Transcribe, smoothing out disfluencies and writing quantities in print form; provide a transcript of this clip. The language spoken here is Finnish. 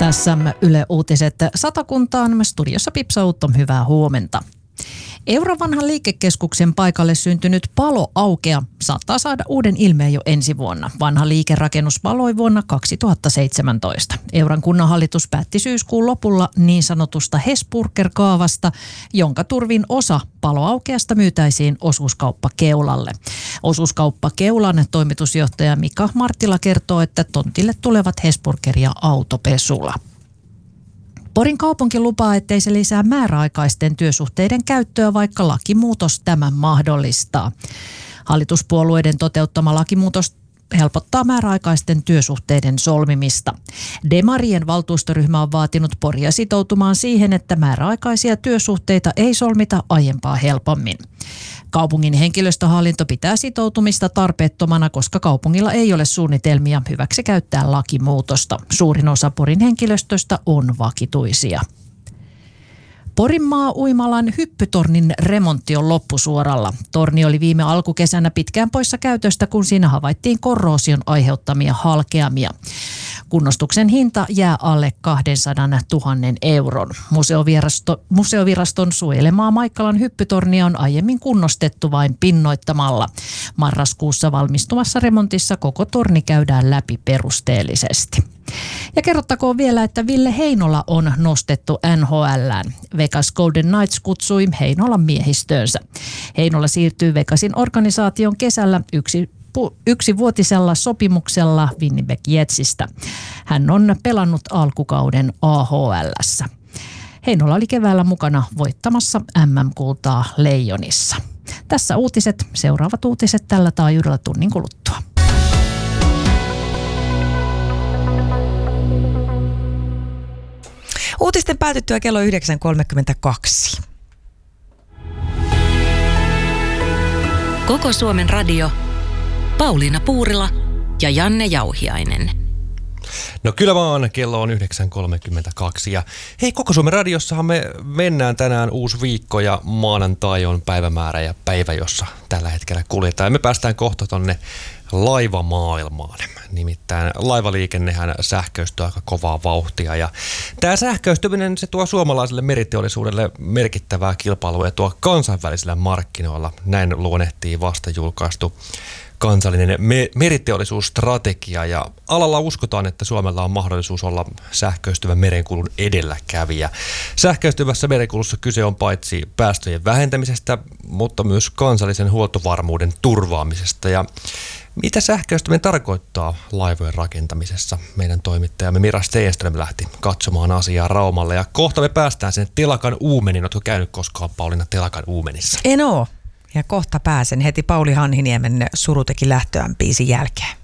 Tässä Yle Uutiset Satakuntaan. Studiossa Pipsa Utto, hyvää huomenta. Eurovanhan liikekeskuksen paikalle syntynyt paloaukea saattaa saada uuden ilmeen jo ensi vuonna. Vanha liikerakennus paloi vuonna 2017. Euran kunnanhallitus päätti syyskuun lopulla niin sanotusta Hesburger-kaavasta, jonka turvin osa paloaukeasta myytäisiin osuuskauppa Keulalle. Osuuskauppa Keulan toimitusjohtaja Mika Marttila kertoo, että tontille tulevat Hesburger ja autopesula. Porin kaupunki lupaa, ettei se lisää määräaikaisten työsuhteiden käyttöä, vaikka lakimuutos tämän mahdollistaa. Hallituspuolueiden toteuttama lakimuutos helpottaa määräaikaisten työsuhteiden solmimista. Demarien valtuustoryhmä on vaatinut Poria sitoutumaan siihen, että määräaikaisia työsuhteita ei solmita aiempaa helpommin. Kaupungin henkilöstöhallinto pitää sitoutumista tarpeettomana, koska kaupungilla ei ole suunnitelmia hyväksikäyttää lakimuutosta. Suurin osa Porin henkilöstöstä on vakituisia. Porinmaa uimalan hyppytornin remontti on loppusuoralla. Torni oli viime alkukesänä pitkään poissa käytöstä, kun siinä havaittiin korroosion aiheuttamia halkeamia. Kunnostuksen hinta jää alle 200 000 euron. Museoviraston suojelemaa Maikkalan hyppytornia on aiemmin kunnostettu vain pinnoittamalla. Marraskuussa valmistumassa remontissa koko torni käydään läpi perusteellisesti. Ja kerrottakoon vielä, että Ville Heinola on nostettu NHL:ään. Vegas Golden Knights kutsui Heinolan miehistöönsä. Heinola siirtyy Vegasin organisaation kesällä yksivuotisella sopimuksella Winnipeg Jetsistä. Hän on pelannut alkukauden AHL:ssä. Heinola oli keväällä mukana voittamassa MM-kultaa Leijonissa. Tässä uutiset. Seuraavat uutiset tällä taajuudella tunnin kuluttua. Uutisten päätyttyä kello 9.32. Koko Suomen radio. Pauliina Puurila ja Janne Jauhiainen. No kyllä vaan, kello on 9.32 ja hei, Koko Suomen radiossahan me mennään tänään uusi viikko ja maanantai on päivämäärä ja päivä, jossa tällä hetkellä kuljetaan. Ja me päästään kohta tonne laivamaailmaan. Nimittäin laivaliikennehän sähköistyy aika kovaa vauhtia ja tämä sähköistyminen se tuo suomalaiselle meriteollisuudelle merkittävää kilpailuetua kansainvälisillä markkinoilla. Näin luonnehtii vasta julkaistu kansallinen meriteollisuusstrategia ja alalla uskotaan, että Suomella on mahdollisuus olla sähköistyvän merenkulun edelläkävijä. Sähköistyvässä merenkulussa kyse on paitsi päästöjen vähentämisestä, mutta myös kansallisen huoltovarmuuden turvaamisesta. Ja mitä sähköistyminen tarkoittaa laivojen rakentamisessa? Meidän toimittajamme Mira Stenström lähti katsomaan asiaa Raumalle ja kohta me päästään sen telakan uumeniin. Oletko käynyt koskaan, Pauliina, telakan uumenissa? En oo. Ja kohta pääsen heti Pauli Hanhiniemen Suru teki lähtöään -biisin jälkeen.